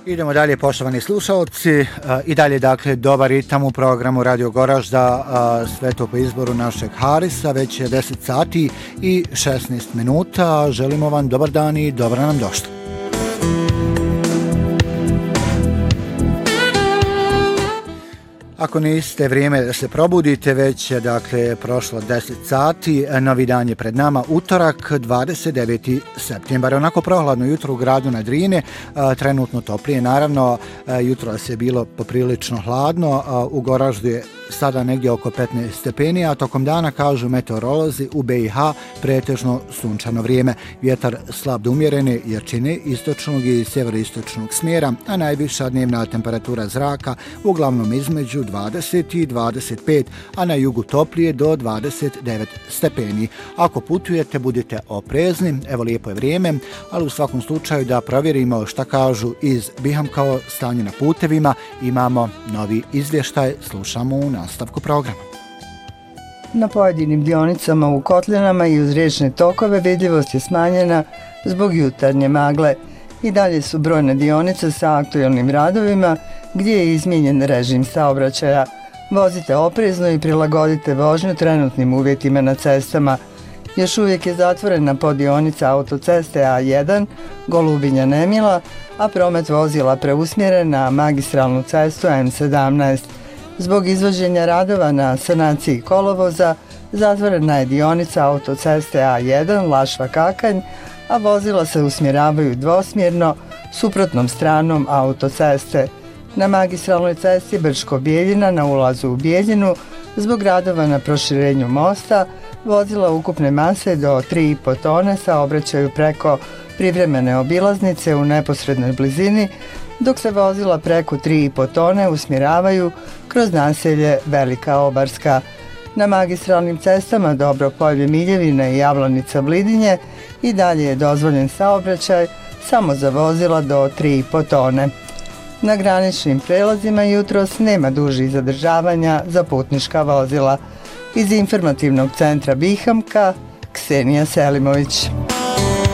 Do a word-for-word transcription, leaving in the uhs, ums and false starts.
Idemo dalje, poštovani slušalci, i dalje dakle dobar ritam u programu Radio Goražda, sve to po izboru našeg Harisa, već je deset sati i šesnaest minuta, želimo vam dobar dan i dobro nam došli. Ako niste, vrijeme da se probudite, već je dakle prošlo deset sati, novi dan je pred nama, utorak, dvadeset deveti septembar. Onako prohladno jutro u gradu na Drine, trenutno toplije, naravno jutro se bilo poprilično hladno, u Goraždu je sada negdje oko petnaest stepeni, a tokom dana, kažu meteorolozi, u B i H pretežno sunčano vrijeme. Vjetar slab do umjerene jačine istočnog i sjeveroistočnog smjera, a najviša dnevna temperatura zraka uglavnom između dvadeset i dvadeset pet, a na jugu toplije do dvadeset devet stepeni. Ako putujete, budite oprezni, evo lijepo je vrijeme, ali u svakom slučaju da provjerimo šta kažu iz Bihamka o stanju na putevima, imamo novi izvještaj, slušamo u nastavku programa. Na pojedinim dionicama u kotlinama i uz riječne tokove vidljivost je smanjena zbog jutarnje magle. I dalje su brojne dionice sa aktualnim radovima gdje je izmijenjen režim saobraćaja. Vozite oprezno i prilagodite vožnju trenutnim uvjetima na cestama. Još uvijek je zatvorena podionica autoceste A jedan Golubinja Nemila, a promet vozila preusmjeren na magistralnu cestu M sedamnaest. Zbog izvođenja radova na sanaciji kolovoza, zatvorena je dionica autoceste A jedan Lašva-Kakanj, a vozila se usmjeravaju dvosmjerno suprotnom stranom autoceste. Na magistralnoj cesti Brčko-Bijeljina na ulazu u Bijeljinu, zbog radova na proširenju mosta, vozila ukupne mase do tri i po tone saobraćaju preko privremene obilaznice u neposrednoj blizini, dok se vozila preko tri i po tone usmjeravaju kroz naselje Velika Obarska. Na magistralnim cestama Dobropolje Miljevina i Javlanica Vlidinje i dalje je dozvoljen saobraćaj samo za vozila do tri i po tone. Na graničnim prelazima jutros nema dužih zadržavanja za putnička vozila. Iz informativnog centra Bihamka, Ksenija Selimović.